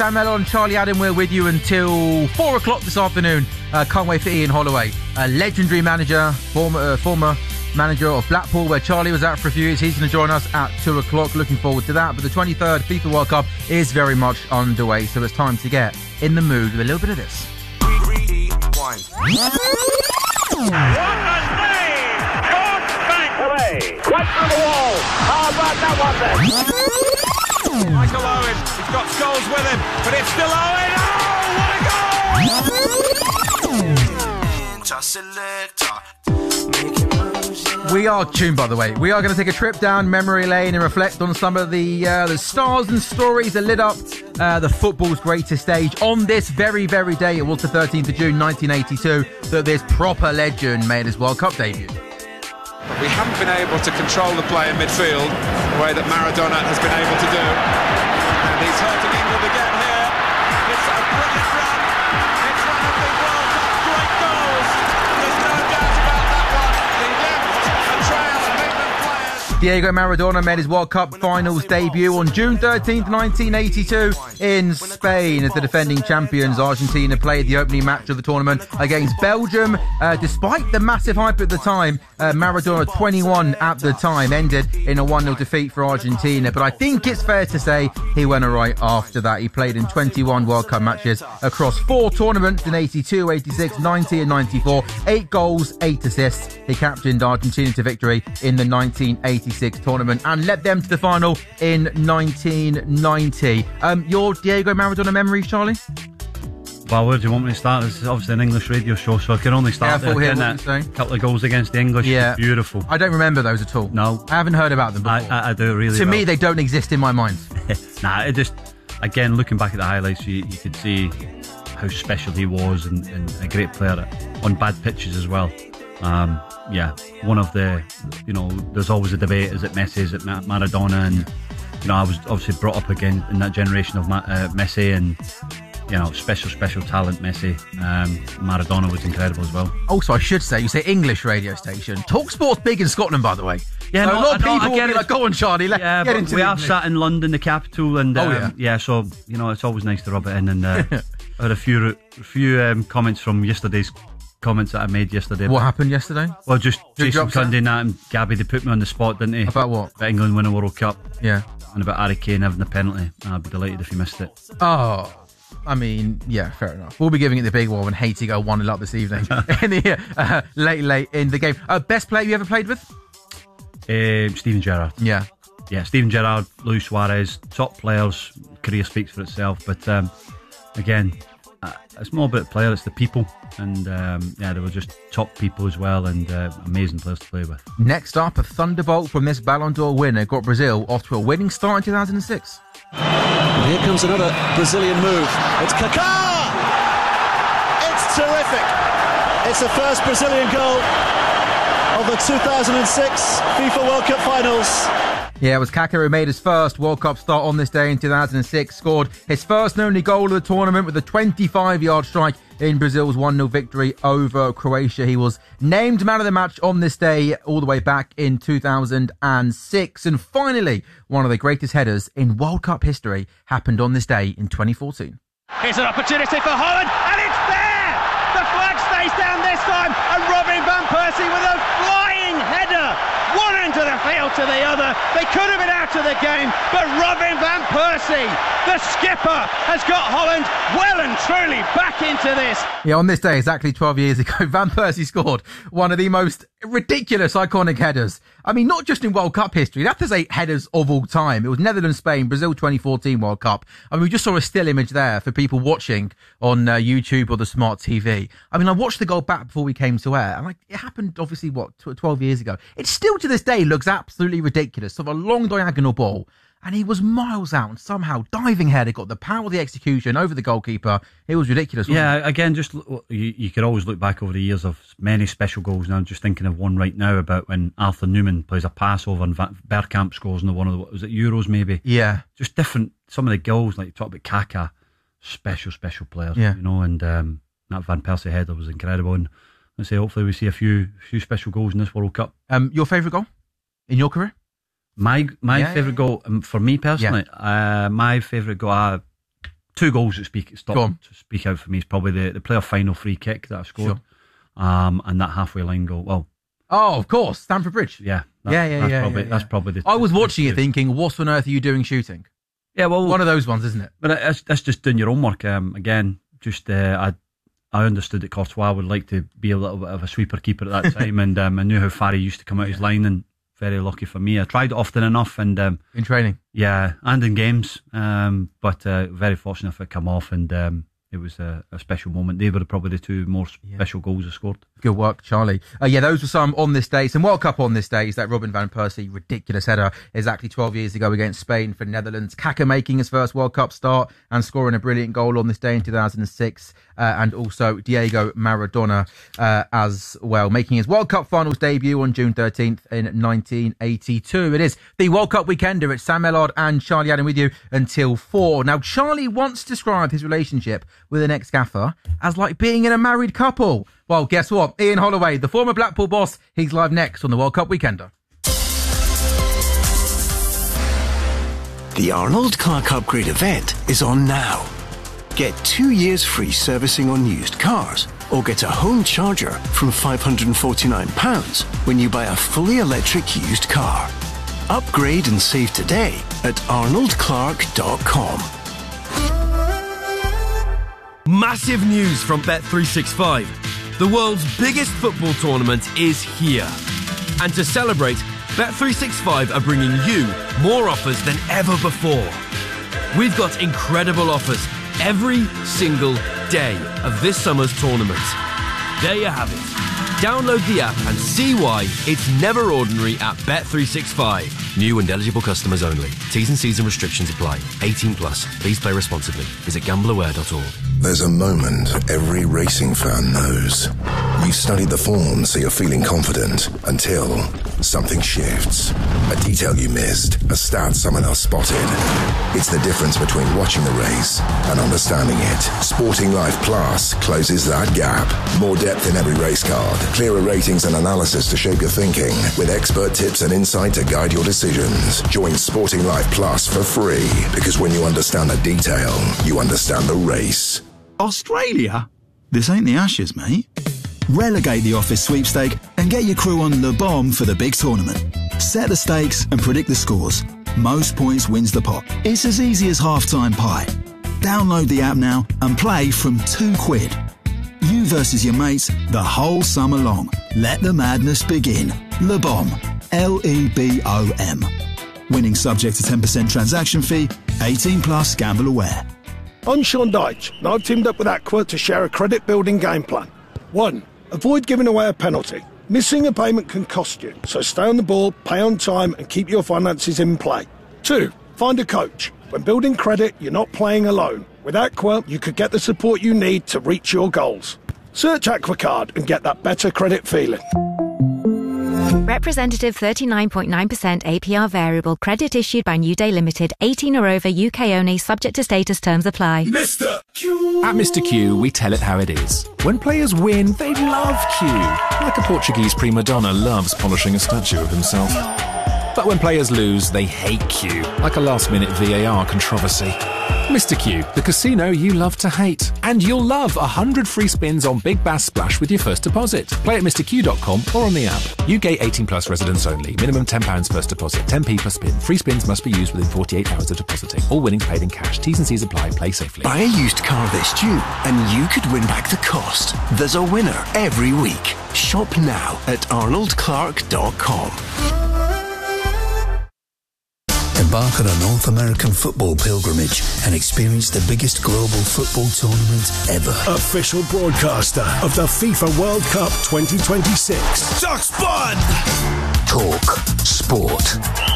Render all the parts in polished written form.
Sam Mellor and Charlie Adam, we're with you until 4 o'clock this afternoon. Can't wait for Ian Holloway, a legendary manager, former manager of Blackpool, where Charlie was out for a few years. He's going to join us at 2 o'clock. Looking forward to that. But the 23rd FIFA World Cup is very much underway, so it's time to get in the mood with a little bit of this. 3, 2, 1. What a save! George Banks! Away! Right through the wall! How about that one then? Michael Owen, he's got Scholes with him, but it's still Owen. Oh, what a goal! We are tuned, by the way. We are going to take a trip down memory lane and reflect on some of the stars and stories that lit up the football's greatest stage on this very, very day. It was the 13th of June 1982 that this proper legend made his World Cup debut. We haven't been able to control the play in midfield the way that Maradona has been able to do. And he's hurting England again here. It's a brilliant run. It's one of the World Cup's great goals. There's no doubt about that one. He left a trail of England players. Diego Maradona made his World Cup finals debut on June 13th, 1982 in Spain as the defending champions. Argentina played the opening match of the tournament against Belgium. Despite the massive hype at the time, Maradona, 21 at the time, ended in a 1-0 defeat for Argentina. But I think it's fair to say he went alright after that. He played in 21 World Cup matches across 4 tournaments in 82, 86, 90 and 94. 8 goals, 8 assists. He captained Argentina to victory in the 1986 tournament and led them to the final in 1990. Your Diego Maradona memories, Charlie? Well, where do you want me to start? This is obviously an English radio show, so I can only start there. A couple of goals against the English. Yeah. Beautiful. I don't remember those at all. No. I haven't heard about them before. I do really To me, they don't exist in my mind. Nah, it just, again, looking back at the highlights, you could see how special he was and a great player on bad pitches as well. One of the, there's always a debate, is it Messi, is it Maradona? And, I was obviously brought up again in that generation of Messi and, special talent Messi. Maradona was incredible as well. Also, I should say, you say English radio station. TalkSport's big in Scotland, by the way. Yeah, so a lot of people will be like, go on, Charlie, get into we it. are sat in London, the capital, and so, it's always nice to rub it in. And I had a few comments from yesterday's comments that I made yesterday. What happened yesterday? Well, just Jason Cundy and that and Gabby, they put me on the spot, didn't they? About what? About England winning a World Cup. Yeah. And about Harry Kane having the penalty. I'd be delighted if he missed it. Oh, I mean, yeah, fair enough. We'll be giving it the big one when Haiti go 1-0 up this evening in the late in the game. Best player you ever played with? Steven Gerrard. Yeah, Steven Gerrard, Luis Suarez, top players. Career speaks for itself. But again, it's more about the player, it's the people. And they were just top people as well, and amazing players to play with. Next up, a thunderbolt from this Ballon d'Or winner got Brazil off to a winning start in 2006. And here comes another Brazilian move. It's Kaká! It's terrific! It's the first Brazilian goal of the 2006 FIFA World Cup finals. Yeah, it was Kaká who made his first World Cup start on this day in 2006, scored his first and only goal of the tournament with a 25-yard strike in Brazil's 1-0 victory over Croatia. He was named man of the match on this day all the way back in 2006. And finally, one of the greatest headers in World Cup history happened on this day in 2014. Here's an opportunity for Holland, and it's there! The flag stays down this time, and Robin van Persie with a flying header. One end of the field to the other. They could have been out of the game, but Robin van Persie, the skipper, has got Holland well and truly back into this. Yeah, on this day, exactly 12 years ago, Van Persie scored one of the most ridiculous, iconic headers. I mean, not just in World Cup history. That is 8 headers of all time. It was Netherlands-Spain, Brazil 2014 World Cup. I mean, we just saw a still image there for people watching on YouTube or the smart TV. I mean, I watched the goal back before we came to air, and it happened, obviously, 12 years ago. It still, to this day, looks absolutely ridiculous. Sort of a long diagonal ball, and he was miles out, and somehow diving header, got the power of the execution over the goalkeeper. It was ridiculous, wasn't it? Again, just you could always look back over the years of many special goals. Now I'm just thinking of one right now about when Arthur Newman plays a pass over and Bergkamp scores in one of the, was it Euros maybe? Yeah. Just different, some of the goals, like you talk about Kaká, special players, yeah. And that Van Persie header was incredible. And let's say hopefully we see a few special goals in this World Cup. Your favourite goal in your career? My favourite goal, for me personally, my favourite goal, two goals that speak out for me is probably the playoff final free kick that I scored, and that halfway line goal. Well, oh, of course, Stamford Bridge. Yeah. That's probably the... I was watching it thinking, what on earth are you doing shooting? Yeah, well... One of those ones, isn't it? But that's just doing your homework. Again, I understood that Courtois would like to be a little bit of a sweeper keeper at that time, and I knew how far he used to come out his line, and very lucky for me. I tried it often enough, and in training, yeah, and in games, but very fortunate if it come off, and it was a special moment. They were probably the two more special goals I scored. Good work, Charlie. Those were some on this day. Some World Cup on this day is that Robin van Persie ridiculous header exactly 12 years ago against Spain for Netherlands. Kaka making his first World Cup start and scoring a brilliant goal on this day in 2006. And also Diego Maradona as well, making his World Cup finals debut on June 13th in 1982. It is the World Cup weekender. It's Sam Ellard and Charlie Adam with you until 4. Now, Charlie once described his relationship with an ex-gaffer as like being in a married couple. Well, guess what? Ian Holloway, the former Blackpool boss, he's live next on the World Cup weekender. The Arnold Clark Upgrade event is on now. Get 2 years free servicing on used cars, or get a home charger from £549 when you buy a fully electric used car. Upgrade and save today at arnoldclark.com. Massive news from Bet365. The world's biggest football tournament is here. And to celebrate, Bet365 are bringing you more offers than ever before. We've got incredible offers every single day of this summer's tournament. There you have it. Download the app and see why it's never ordinary at Bet365. New and eligible customers only. T's and C's and restrictions apply. 18 plus. Please play responsibly. Visit gambleaware.org. There's a moment every racing fan knows. You studied the form so you're feeling confident until something shifts. A detail you missed, a stat someone else spotted. It's the difference between watching the race and understanding it. Sporting Life Plus closes that gap. More depth in every race card. Clearer ratings and analysis to shape your thinking. With expert tips and insight to guide your decisions. Join Sporting Life Plus for free. Because when you understand the detail, you understand the race. Australia? This ain't the Ashes, mate. Relegate the office sweepstake and get your crew on Le Bomb for the big tournament. Set the stakes and predict the scores. Most points wins the pot. It's as easy as half-time pie. Download the app now and play from £2. You versus your mates the whole summer long. Let the madness begin. Le Bomb. L-E-B-O-M. Winning subject to 10% transaction fee. 18 plus. Gamble aware. I'm Sean Dyche, and I've teamed up with Aqua to share a credit-building game plan. 1. Avoid giving away a penalty. Missing a payment can cost you, so stay on the ball, pay on time, and keep your finances in play. 2. Find a coach. When building credit, you're not playing alone. With Aqua, you could get the support you need to reach your goals. Search AquaCard and get that better credit feeling. Representative 39.9% APR variable credit issued by New Day Limited, 18 or over, UK only, subject to status, terms apply. Mr. Q. At Mr. Q, we tell it how it is. When players win, they love Q. Like a Portuguese prima donna loves polishing a statue of himself. But when players lose, they hate Q. Like a last-minute VAR controversy. Mr. Q, the casino you love to hate. And you'll love 100 free spins on Big Bass Splash with your first deposit. Play at mrq.com or on the app. UK 18 plus residents only. Minimum £10 first deposit. 10p per spin. Free spins must be used within 48 hours of depositing. All winnings paid in cash. T's and C's apply. Play safely. Buy a used car this June and you could win back the cost. There's a winner every week. Shop now at arnoldclark.com. Embark on a North American football pilgrimage and experience the biggest global football tournament ever. Official broadcaster of the FIFA World Cup 2026. TalkSport! Talk Sport.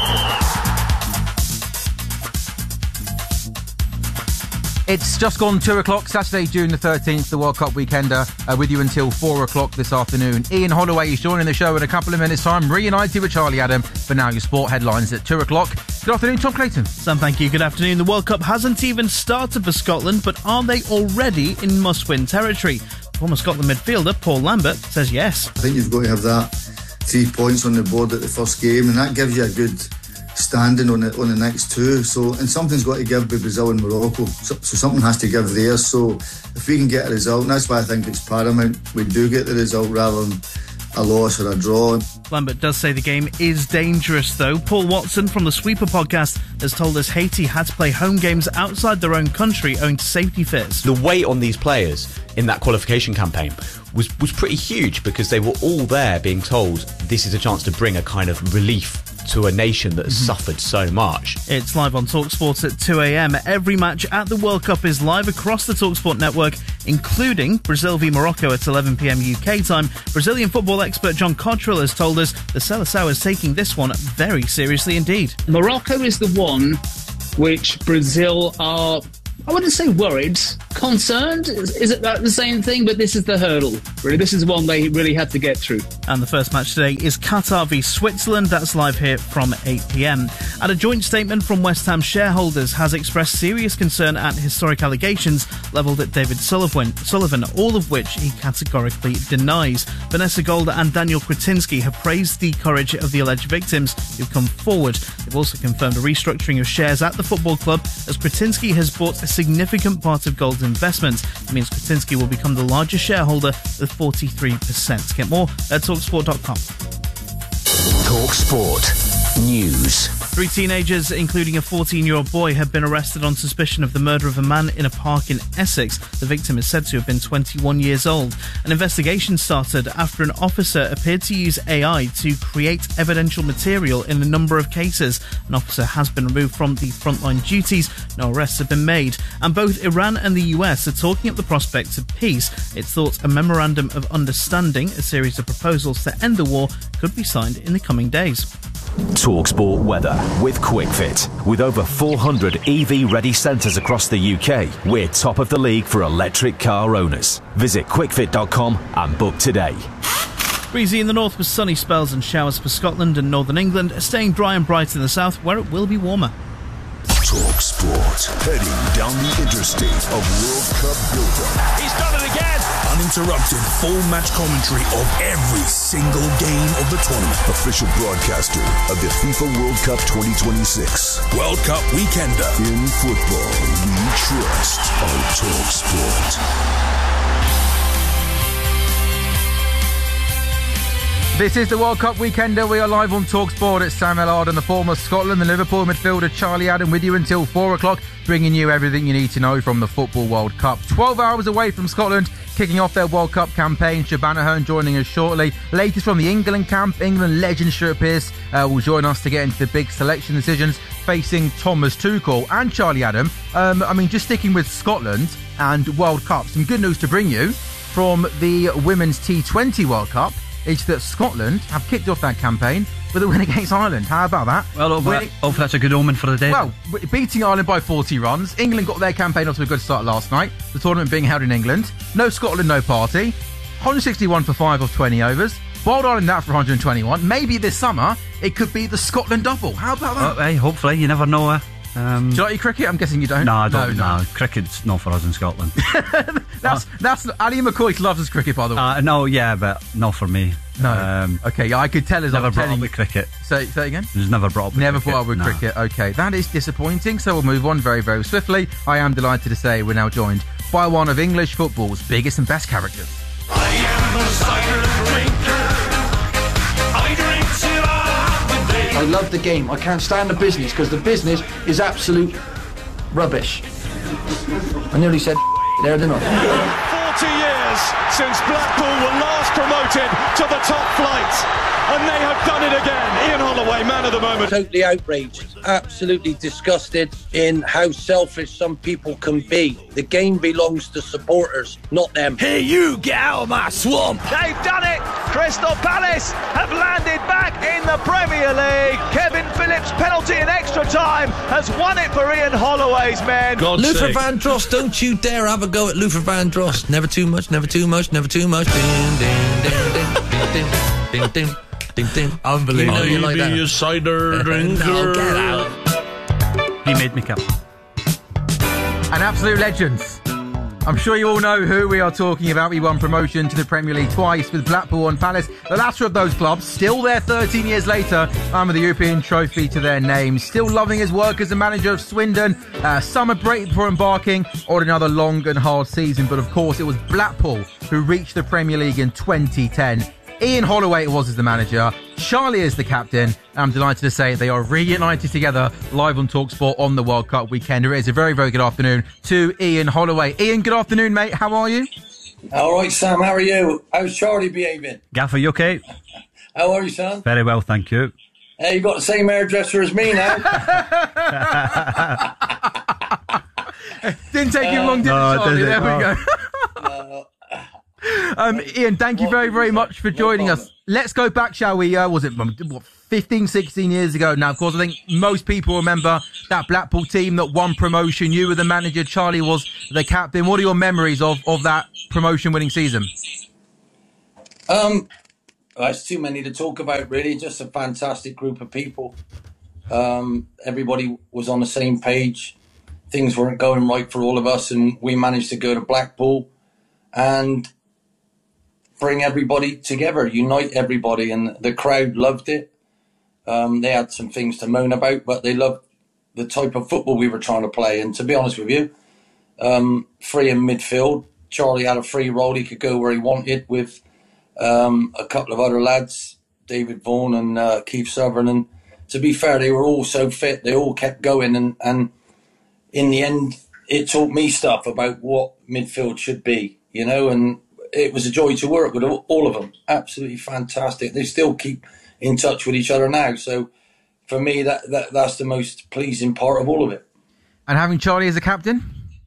It's just gone 2 o'clock, Saturday, June the 13th, the World Cup weekender, with you until 4 o'clock this afternoon. Ian Holloway is joining the show in a couple of minutes' time, reunited with Charlie Adam. For now, your sport headlines at 2 o'clock. Good afternoon, Tom Clayton. Sam, thank you. Good afternoon. The World Cup hasn't even started for Scotland, but are they already in must-win territory? Former Scotland midfielder Paul Lambert says yes. I think you've got to have that 3 points on the board at the first game, and that gives you a good standing on the next two. So, and something's got to give with Brazil and Morocco. So something has to give there. So if we can get a result, and that's why I think it's paramount we do get the result rather than a loss or a draw. Lambert does say the game is dangerous, though. Paul Watson from the Sweeper podcast has told us Haiti had to play home games outside their own country owing to safety fears. The weight on these players in that qualification campaign was pretty huge, because they were all there being told this is a chance to bring a kind of relief to a nation that has suffered so much. It's live on TalkSport at 2 a.m. Every match at the World Cup is live across the TalkSport network, including Brazil v Morocco at 11 p.m. UK time. Brazilian football expert John Cottrell has told us the Seleção is taking this one very seriously indeed. Morocco is the one which Brazil are, I wouldn't say worried, concerned. Is it the same thing? But this is the hurdle. Really, this is the one they really had to get through. And the first match today is Qatar v Switzerland. That's live here from 8 p.m. And a joint statement from West Ham shareholders has expressed serious concern at historic allegations levelled at David Sullivan, all of which he categorically denies. Vanessa Gold and Daniel Kretinsky have praised the courage of the alleged victims who've come forward. They've also confirmed a restructuring of shares at the football club, as Kretinsky has bought a significant part of Gold's investment. It means Kretinsky will become the largest shareholder with 43%. Get more at TalkSport.com. TalkSport News. 3 teenagers, including a 14-year-old boy, have been arrested on suspicion of the murder of a man in a park in Essex. The victim is said to have been 21 years old. An investigation started after an officer appeared to use AI to create evidential material in a number of cases. An officer has been removed from the frontline duties. No arrests have been made. And both Iran and the US are talking up the prospects of peace. It's thought a memorandum of understanding, a series of proposals to end the war, could be signed in the coming days. TalkSport weather with QuickFit. With over 400 EV-ready centres across the UK, we're top of the league for electric car owners. Visit quickfit.com and book today. Breezy in the north with sunny spells and showers for Scotland and northern England, staying dry and bright in the south where it will be warmer. TalkSport, heading down the interstate of World Cup build-up. He's done it again! Uninterrupted full match commentary of every single game of the tournament. Official broadcaster of the FIFA World Cup 2026. World Cup Weekender. In football, we trust on TalkSport. This is the World Cup Weekender. We are live on TalkSport. It's Sam Ellard and the former Scotland and Liverpool midfielder Charlie Adam with you until 4 o'clock, bringing you everything you need to know from the Football World Cup. 12 hours away from Scotland kicking off their World Cup campaign. Shabana Hearn joining us shortly. Latest from the England camp, England legend Stuart Pearce will join us to get into the big selection decisions facing Thomas Tuchel and Charlie Adam. Just sticking with Scotland and World Cup, some good news to bring you from the Women's T20 World Cup. Is that Scotland have kicked off that campaign with a win against Ireland. How about that? Well, that's a good omen for the day. Well, beating Ireland by 40 runs. England got their campaign off to a good start last night. The tournament being held in England. No Scotland, no party. 161 for 5 of 20 overs. Bowled Ireland out for 121. Maybe this summer it could be the Scotland double. How about that? Hey, hopefully. You never know. Do you like your cricket? I'm guessing you don't. No, I don't. No. Cricket's not for us in Scotland. That's Ali McCoy loves his cricket, by the way. No, yeah, but not for me. No. Okay, I could tell as never I'm brought telling up with cricket. Say again? Just never brought up with never cricket. brought up with cricket. Okay, that is disappointing. So we'll move on very, very swiftly. I am delighted to say we're now joined by one of English football's biggest and best characters. I am a cider drinker. I drink till I have the day. I love the game. I can't stand the business because the business is absolute rubbish. I nearly said there, didn't I? 40 years since Blackpool were last promoted to the top flight, and they have done it again. Ian Holloway, man of the moment. Totally outraged, absolutely disgusted in how selfish some people can be. The game belongs to supporters, not them. Hey, you, get out of my swamp. They've done it. Crystal Palace have landed back in the Premier League. Kevin Phillips' penalty in extra time has won it for Ian Holloway's men. Luther Vandross, don't you dare have a go at Luther Vandross. Never too much, never too much, never too much. Ding, ding, ding, ding, ding, ding, ding, ding, ding. Unbelievable. You like that? A cider drinker. No, get out. He made me cap. An absolute legend. I'm sure you all know who we are talking about. We won promotion to the Premier League twice with Blackpool and Palace. The latter of those clubs, still there 13 years later, and with the European trophy to their name. Still loving his work as the manager of Swindon. Summer break before embarking on another long and hard season. But of course, it was Blackpool who reached the Premier League in 2010. Ian Holloway was as the manager, Charlie is the captain, and I'm delighted to say they are reunited together live on TalkSport on the World Cup weekend. It is a very, very good afternoon to Ian Holloway. Ian, good afternoon, mate. How are you? All right, Sam. How are you? How's Charlie behaving? Gaffer, you okay? How are you, son? Very well, thank you. Hey, you got the same hairdresser as me now. Didn't take him long, did it, Charlie? There we go. Ian, thank you very, very much for joining us. Let's go back, shall we? Was it 15, 16 years ago now? Of course, I think most people remember that Blackpool team that won promotion. You were the manager, Charlie was the captain. What are your memories of that promotion-winning season? It's too many to talk about, really. Just a fantastic group of people. Everybody was on the same page. Things weren't going right for all of us, and we managed to go to Blackpool and bring everybody together, unite everybody, and the crowd loved it. They had some things to moan about, but they loved the type of football we were trying to play. And to be honest with you, free in midfield, Charlie had a free role. He could go where he wanted with a couple of other lads, David Vaughan and Keith Southern. And to be fair, they were all so fit. They all kept going. And in the end, it taught me stuff about what midfield should be, and it was a joy to work with all of them. Absolutely fantastic. They still keep in touch with each other now. So for me, that's the most pleasing part of all of it. And having Charlie as a captain?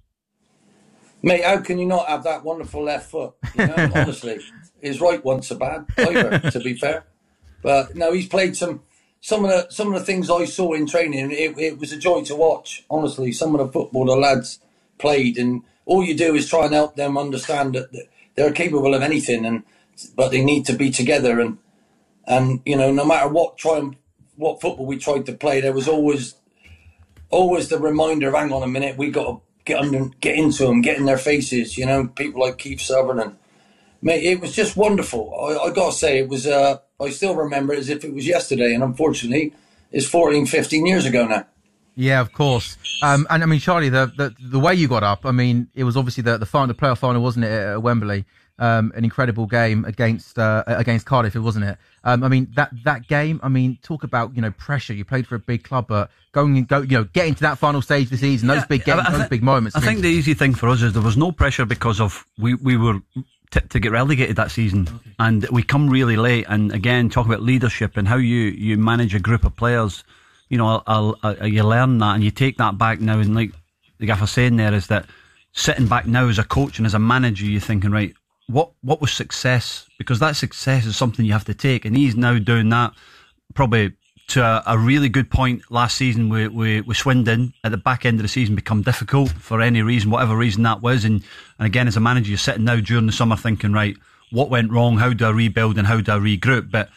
Mate, how can you not have that wonderful left foot? Honestly, his right one's a bad either, to be fair. But no, he's played some of the things I saw in training. It was a joy to watch. Honestly, some of the football the lads played, and all you do is try and help them understand that they're capable of anything, but they need to be together. And no matter what football we tried to play, there was always the reminder of, hang on a minute, we got to get into them, get in their faces. People like Keith Southern, and mate, it was just wonderful. I got to say, it was. I still remember it as if it was yesterday, and unfortunately, it's 14, 15 years ago now. Yeah, of course. And I mean, Charlie, the way you got up, I mean, it was obviously the playoff final, wasn't it, at Wembley? An incredible game against Cardiff, wasn't it? I mean, that game, I mean, talk about, pressure. You played for a big club, but getting to that final stage of the season, those big games, those big moments. I think the easy thing for us is there was no pressure because of we were to get relegated that season, and we come really late. And again, talk about leadership and how you manage a group of players. You learn that, and you take that back now. And like the gaffer's saying there, is that sitting back now as a coach and as a manager, you're thinking, right, what was success? Because that success is something you have to take, and he's now doing that probably to a really good point. Last season with Swindon at the back end of the season become difficult for any reason, whatever reason that was. And again, as a manager, you're sitting now during the summer thinking, right, what went wrong? How do I rebuild and how do I regroup? But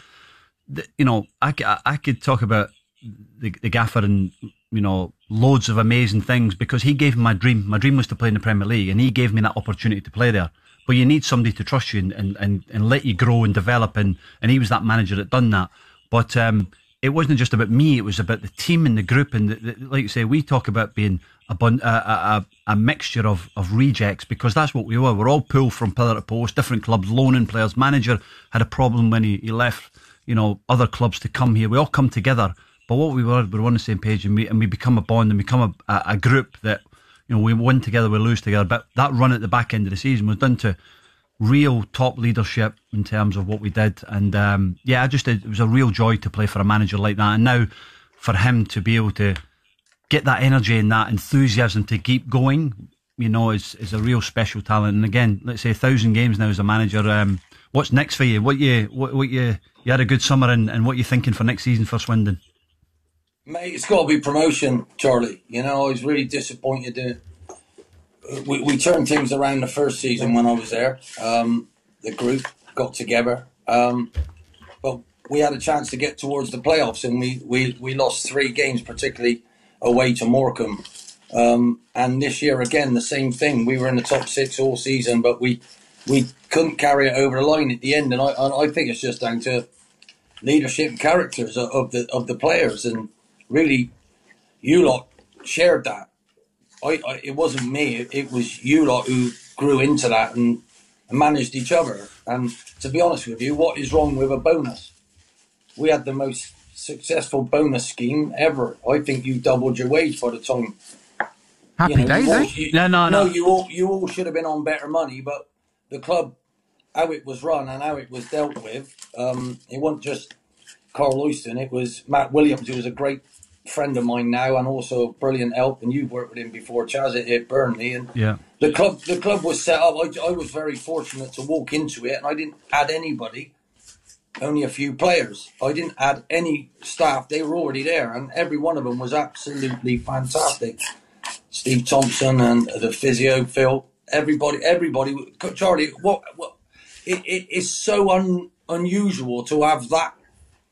I could talk about the gaffer and loads of amazing things, because he gave me my dream. My dream was to play in the Premier League, and he gave me that opportunity to play there. But you need somebody to trust you and let you grow and develop, and he was that manager that done that. But it wasn't just about me; it was about the team and the group. And like you say, we talk about being a mixture of rejects, because that's what we were. We're all pulled from pillar to post, different clubs, loaning players. Manager had a problem when he left, other clubs to come here. We all come together. But what we were on the same page, and we become a bond and become a group that, we win together, we lose together. But that run at the back end of the season was done to real top leadership in terms of what we did. And it was a real joy to play for a manager like that. And now for him to be able to get that energy and that enthusiasm to keep going, is a real special talent. And again, let's say 1,000 games now as a manager. What's next for you? What you had a good summer, and what you thinking for next season for Swindon? Mate, it's got to be promotion, Charlie. I was really disappointed. We turned things around the first season when I was there. The group got together. But we had a chance to get towards the playoffs, and we lost 3 games, particularly away to Morecambe. And this year again, the same thing. We were in the top 6 all season, but we couldn't carry it over the line at the end. And I think it's just down to leadership and characters of the players. And really, you lot shared that. It wasn't me. It was you lot who grew into that and managed each other. And to be honest with you, what is wrong with a bonus? We had the most successful bonus scheme ever. I think you doubled your wage by the time. Happy days, eh? No. You all should have been on better money, but the club, how it was run and how it was dealt with, it wasn't just Carl Oyston. It was Matt Williams, who was a great friend of mine now and also a brilliant help. And you've worked with him before, Chaz, at Burnley. And the club was set up. I was very fortunate to walk into it, and I didn't add anybody. Only a few players. I didn't add any staff. They were already there, and every one of them was absolutely fantastic. Steve Thompson and the physio, Phil, everybody. Charlie, what it is so unusual to have that